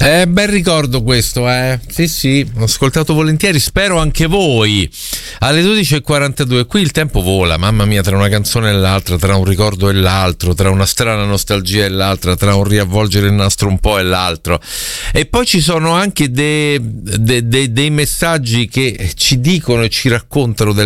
Bel ricordo questo, Sì, ho ascoltato volentieri, spero anche voi. Alle 12:42, qui il tempo vola, mamma mia, tra una canzone e l'altra, tra un ricordo e l'altro, tra una strana nostalgia e l'altra, tra un riavvolgere il nastro un po' e l'altro. E poi ci sono anche dei messaggi che ci dicono e ci raccontano delle